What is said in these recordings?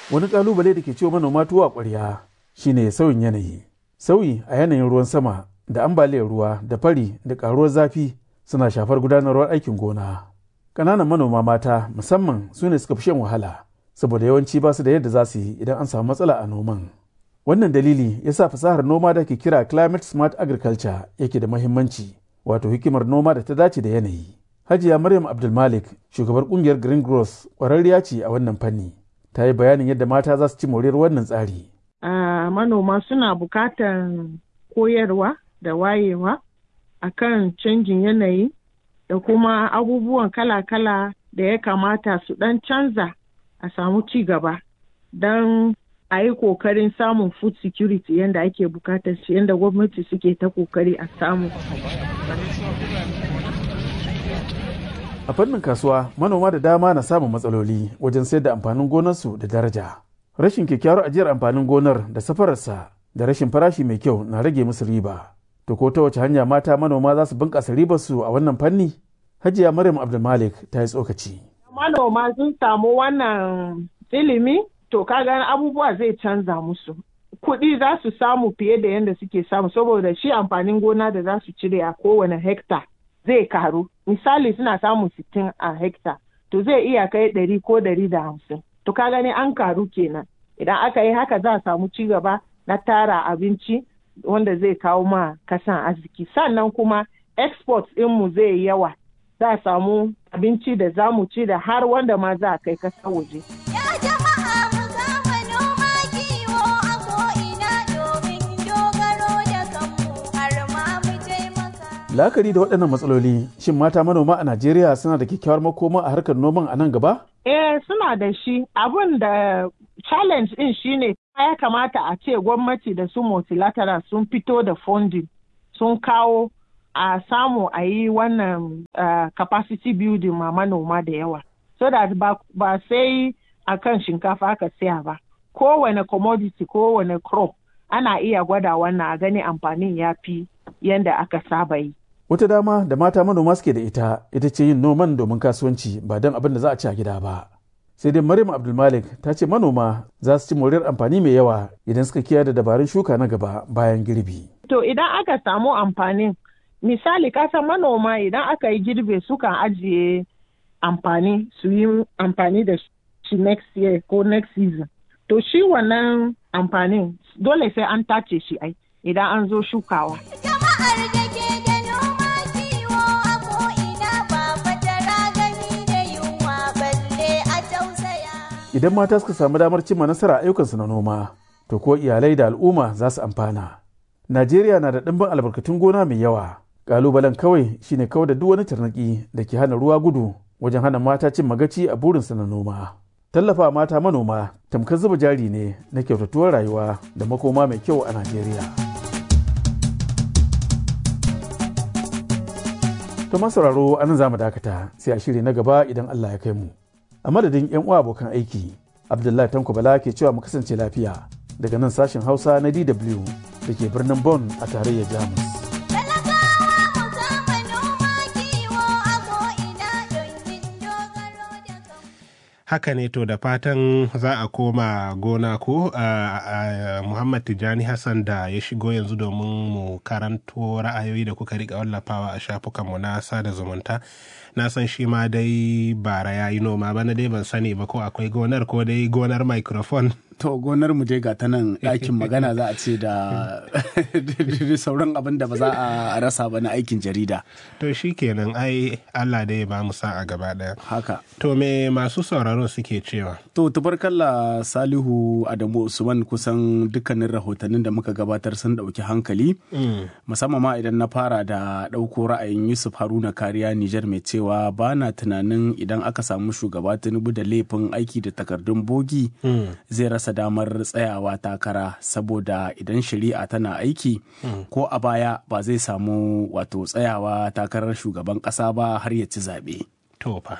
Wani ƙalubale da ke ciwo manoma tuwo a ƙwarya shine sauyin yanayi. Sauyi a yanayin ruwan sama da ambaliyar ruwa da fari da ƙaruwar zafi suna shafar gudanarwar aikin gona. Ƙananan manoma mata musamman su ne suka fi shan wahala saboda yawanci ba su da yadda za su yi idan an samu matsala a noman. Wannan dalili ya sa fasahar noma da ke kira climate smart agriculture yake da mahimmanci, wato hikimar noma da ta dace da yanayi. Hajiya Maryam Abdulmalik, shugabar ƙungiyar Green Growth, ƙwararriya ce a wannan fanni. Ta yi bayanin yadda mata za su ci moriyar wannan tsari. Manoma suna bukatar koyarwa da wayewa akan canjin yanayi da kuma abubuwan kala-kala da ya kamata su ɗan canza a samu ci gaba don a yi kokarin samun food security yadda ake bukatar shi, yadda gwamnati suke ta kokari a samu. A fannin kasuwa, manoma da dama na samun matsaloli wajen sayar da amfanin gonarsu da daraja. Rashin kyakkyawar ajiyar amfanin gonar da safararsa da rashin farashi mai kyau na rage musu riba. To ko ta wace hanya mata manoma za su bunƙasa ribarsu a wannan fanni? Hajiya Maryam Abdulmalik ta yi tsokaci. Manoma sun samu wannan ilimi, to kaga abubuwa zai canza musu. Kuɗi za su samu fiye da yadda suke samu saboda shi amfanin gona da za su cire a kowane hekta zai karu. Misali suna samun 60 a hekta, to zai iya kai 100 ko 150. To ka gani an karu kenan. Idan aka yi haka za a samu ci gaba na tara abinci wanda zai kawo ma kasan arziki. Sannan kuma export ɗinmu zai yi yawa. Za a samu abinci da za mu ci da har wanda ma za a kai kasa waje. La'akari da waɗannan matsaloli, shin mata manoma a Najeriya suna da kyakkyawar makoma a harkar noman a nan gaba? Suna da shi. Abin da challenge ɗin shine ya kamata a ce gwamnati da su multilateral sun fito da funding, sun kawo a samu a yi wannan capacity building ma manoma da yawa. So that ba sai a kan shinkafa aka siya ba. Kowane commodity, kowane crop ana iya gwada wannan a gani amfanin ya fi yadda aka saba yi. Wata dama da mata manoma suke da ita ce yin noman domin kasuwanci ba don abin da za a ci a gida ba. Sai dai Maryam Abdulmalik ta ce manoma za su ci moriyar amfani mai yawa idan suka kiyaye da dabarun shuka na gaba bayan girbi. To idan aka samu amfanin, misali kasan manoma idan aka yi girbe sukan ajiye amfani su yi amfani da shi next year ko next season. To shi wannan amfanin dole sai an tace shi ai idan an zo shukawa. Idan mata suka samu damar cimma nasara a ayyukansu na noma, to ko iyalai da al'umma za su amfana. Najeriya na da ɗimbin albarkatun gona mai yawa. Ƙalubalen kawai shine kawai da duk wani tarnaƙi da ke hana ruwa gudu wajen hana mata cin magaci a burinsu na noma. Tallafa mata manoma tamkar zuba jari ne na kyautatuwar rayuwa da makoma mai kyau a Najeriya. To masauraro anan za mu dakata sai a shiri na gaba idan Allah ya kai mu. A madadin 'yan uwa abokan aiki, Abdullahi Tanko Bala ke cewa mu kasance lafiya daga nan sashen Hausa na DW da ke birnin Bonn a tarayyar Jamus. Haka ne, to da fatan za a koma gona ko Muhammad Tijjani Hassan da ya shigo yanzu domin mu karanto ra'ayoyi da kuka riƙa wallafawa a shafukanmu na sada zumunta. Na san shi ma dai bara ya yi noma bana dai ban sani ba ko akwai gonar ko dai gonar microphone. To gonar mu dai ga ta nan ɗakin magana za a ce da sauran abin da ba za a rasa ba na aikin jarida. To shi kenan ai Allah dai ba mu sa a gaba ɗaya. Haka. To me masu sauraro suke cewa? To tubarkalla Salihu Adamu Usman kusan dukkanin rahotannin da muka gabatar sun ɗauki hankali. Musamman ma idan na fara da ɗauko ra'ayin Yusuf Haruna Kariya Nijar mai cewa ba na tunanin idan aka samu shugaba Tinubu da laifin aiki da takardun bogi zai rasa damar tsayawa takara saboda idan shari'a tana aiki ko a baya ba zai samu wato tsayawa takarar shugaban ƙasa ba har ya ci zaɓe. Tofa.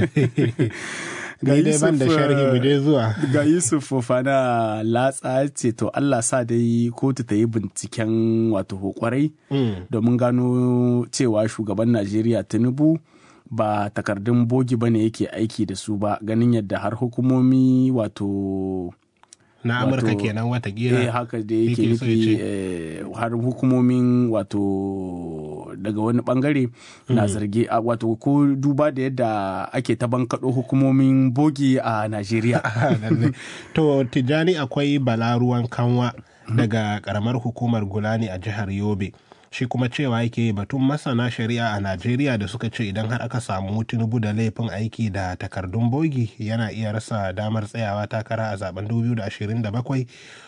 Ga Yusuf Fofana Latsa ce to Allah sa dai kotu ta yi binciken wato kwarai domin gano cewa shugaban Najeriya Tinubu ba takardun bogi ba ne yake aiki da su ba, ganin yadda har hukumomi wato na Amurka kenan watakila haka da yake nufi har hukumomin wato daga wani bangare na zargi wato ko duba da yadda ake ta bankaɗo hukumomin bogi a Najeriya. To Tijjani, akwai Balaruwan Kanwa daga karamar hukumar Gulani a jihar Yobe. Shi kuma cewa yake batun masana shari'a a Najeriya da suka ce idan har aka samu Tinubu da laifin aiki da takardun bogi yana iya rasa damar tsayawa takara a zaben 2027.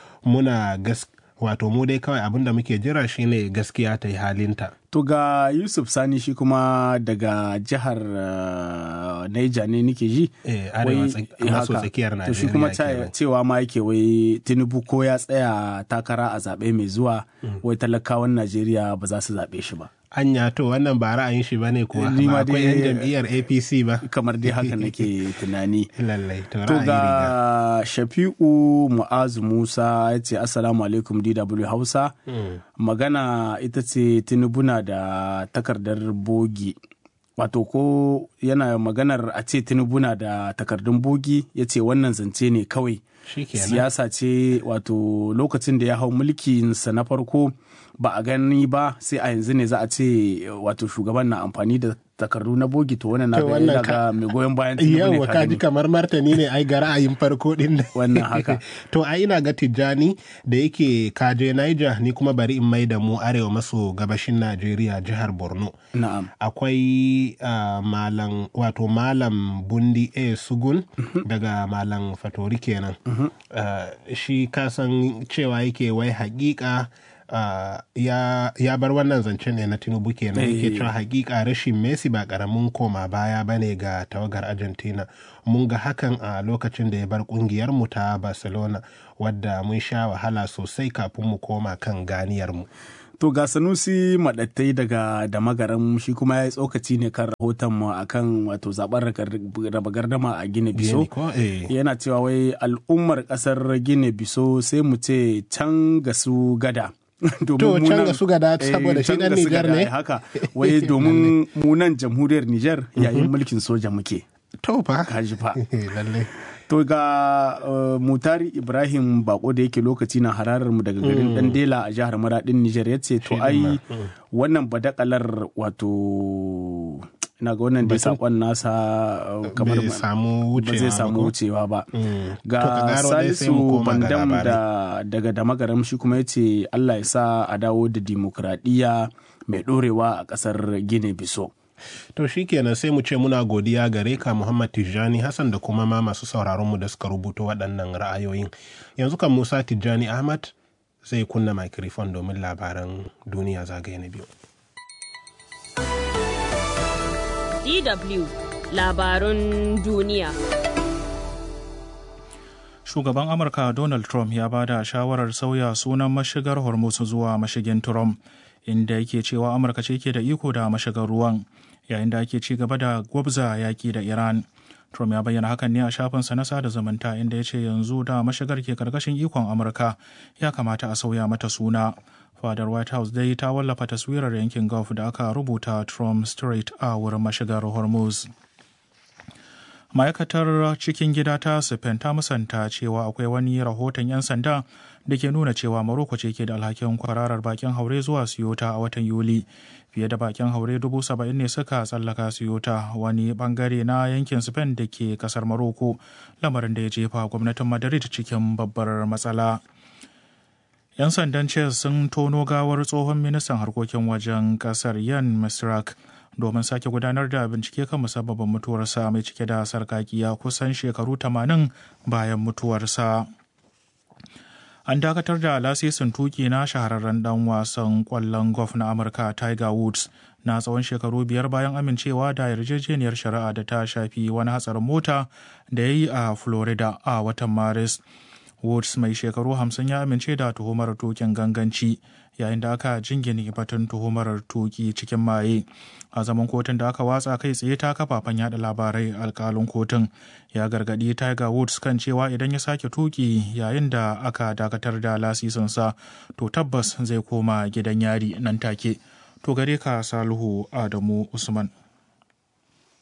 Wato mu dai kawai abin da muke jira shine gaskiya ta yi halinta. To ga Yusuf Sani shi kuma daga jihar Niger ne nike ji. Arewa maso tsakiyar Najeriya. To shi kuma cewa ma yake wai Tinubu ko ya tsaya takara a zaɓe mai zuwa wai talakawan Najeriya ba za su zaɓe shi ba. Anya to wannan ba ra'ayin shi bane kuwa ba akwai yan jam'iyyar APC ba kamar dai haka nake tunani. Lallai to ga Shafi'u Mu'azu Musa ya ce assalamu alaikum DW Hausa. Magana ita ce Tinubu na da takardar bogi, wato ko yana maganar a ce Tinubu na da takardun bogi, ya ce wannan zance ne kawai siyasa ce, wato lokacin da ya hau mulkinsa na farko ba a gani ba, sai a yanzu ne za a ce wato shugaban na amfani da takardu na bogi. To wannan na ga mai goyon bayan Tinubu ne. Ka ji kamar martani ne ai ga ra'ayin farko din wannan haka. To ai ina ga Tijjani da yake kaje Niger, ni kuma bari in mai da mu arewa maso gabashin Najeriya, jihar Borno. Na'am. Akwai Malam Bundi Sugun daga Malam Fatori kenan. Shi kasan cewa yake wai hakika ya bar wannan zancen ne na Tinubu kenan, yake cewa hakika rashin Messi ba karamin koma baya bane ga tawagar Argentina. Mun ga hakan a lokacin da ya bar kungiyar mu ta Barcelona, wadda mun sha wahala sosai kafin mu koma kan ganiyar mu. To ga Sanusi Maɗattai daga Damagaram, shi kuma ya yi tsokaci ne kan rahoton mu akan wato zaben raba gardama a Gine Biso. Yana cewa wai al'ummar kasar Gine Biso sai mu ce can ga su gada. To can ga su gada saboda shi dan Nijar ne haka, wai domin munan jamhuriyar Nijar yayin mulkin soja muke. To fa kaji fa lalle. To ga Mutari Ibrahim Bako da yake lokaci na hararar mu daga garin Dandela a jihar Maradin Nijar, ya ce to ai wannan badakalar wato ina ga wannan da sakon nasa kamar ba zai samu wucewa ba. Ga Salisu Bandam daga Damagaram, shi kuma ya ce Allah ya sa a dawo da dimokuraɗiyya mai ɗorewa a ƙasar Gine Biso. To shi kenan sai mu ce muna godiya gare ka Muhammad Tijjani Hassan da kuma ma masu sauraronmu da suka rubuta waɗannan ra'ayoyin. Yanzu kan Musa Tijjani Ahmad zai kunna microphone domin labaran duniya zagaye na biyu. DW labarun duniya. Shugaban Amurka Donald Trump ya bada shawarar sauya sunan mashigar Hormuz zuwa mashigin Trump, inda yake cewa Amurka ce ke da iko da mashigar ruwan, yayin da ake ci gaba da gwabza yaƙi da Iran. Trump ya bayyana hakan ne a shafinsa na sada zumunta, inda ya ce yanzu da mashigar ke karkashin ikon Amurka ya kamata a sauya mata suna. Fadar White House dai ta wallafa taswirar yankin Gulf da aka rubuta Trump Strait a wurin mashigar Hormuz. Ma'aikatar cikin gida ta Spain ta musanta cewa akwai wani rahoton 'yan sanda da ke nuna cewa Morocco ce ke da alhakin kwararar bakin haure zuwa Ceuta a watan Yuli. Fiye da bakin haure 70,000 ne suka tsallaka Ceuta, wani bangare na yankin Spain da ke kasar Morocco, lamarin da ya jefa gwamnatin Madrid cikin babbar matsala. 'Yan sandan Chess sun tono gawar tsohon ministan harkokin wajen kasar Yan Misrak domin sake gudanar da bincike kan musabbabin mutuwarsa mai cike da sarkakiya kusan shekaru 80 bayan mutuwarsa. An dakatar da lasisin tuki na shahararren dan wasan kwallon golf na Amurka Tiger Woods na tsawon shekaru 5 bayan amincewa da yarjejeniyar shari'a da ta shafi wani hatsarin mota da ya yi a Florida a watan Maris. Woods mai shekaru 50 ya amince da tuhumar tukin ganganci, yayin da aka jingine batun tuhumar tuki cikin maye. A zaman kotun da aka watsa kai tsaye ta kafafen yada labarai, alkalin kotun ya gargadi Tiger Woods kan cewa idan ya sake tuki yayin da aka dakatar da lasisinsa to tabbas zai koma gidan yari nan take. To gare ka Salihu Adamu Usman.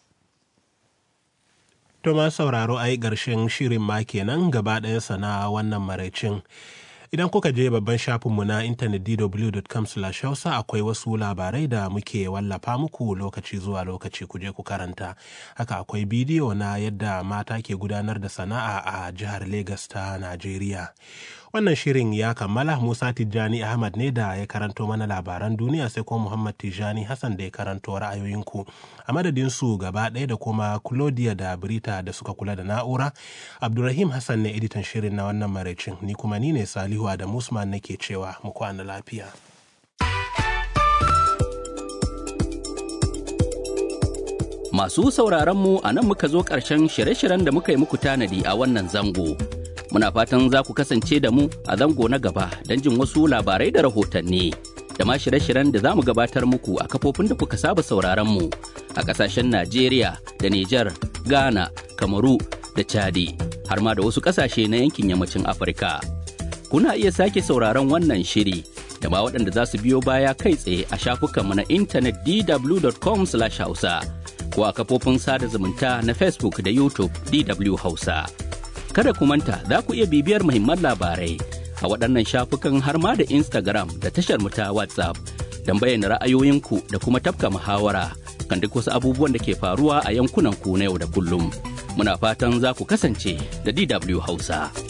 To ma sauraro ai ƙarshen shirin ma kenan gaba ɗayansa na wannan maraicin. Idan kuka je babban shafinmu na intanet dw.com/hausa akwai wasu labarai da muke wallafa muku lokaci zuwa lokaci ku je ku karanta. Haka akwai bidiyo na yadda mata ke gudanar da sana'a a jihar Legas ta Najeriya. Wannan shirin ya kammala. Musa Tijjani Ahmad ne da ya karanto mana labaran duniya, sai kuma Muhammad Tijjani Hassan da ya karanto ra'ayoyinku. A madadin su gaba ɗaya da kuma Claudia da Brita da suka kula da na'ura, Abdulrahim Hassan ne editan shirin na wannan maraicin. Ni kuma ni ne Salihu da Musman nake cewa mu kwana lafiya. Masu sauraron mu a nan muka zo ƙarshen shirye-shiryen da muka yi muku tanadi a wannan zango. Muna fatan za ku kasance da mu a zango na gaba don jin wasu labarai da rahotanni. Da ma shirye-shiryen da za mu gabatar muku a kafofin da kuka saba sauraron mu a ƙasashen Najeriya da Nijar, Ghana, Kamaru da Chadi, har ma da wasu ƙasashe na yankin yammacin Afirka. Kuna iya sake sauraron wannan shiri da ma waɗanda za su biyo baya kai tsaye a shafukanmu na intanet dw.com/hausa ko a kafofin sada zumunta na Facebook da YouTube DW Hausa. Kada ku manta za ku iya bibiyar muhimman labarai a waɗannan shafukan har ma da Instagram da tashar mu ta WhatsApp don bayyana ra'ayoyinku da kuma tafka muhawara kan duk wasu abubuwan da ke faruwa a yankunan ku na yau da kullum. Muna fatan za ku kasance da DW Hausa.